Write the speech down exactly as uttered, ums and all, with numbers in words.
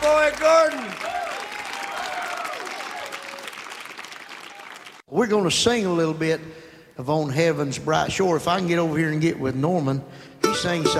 Boy Gordon. We're going to sing a little bit of On Heaven's Bright Shore. If I can get over here and get with Norman, he sings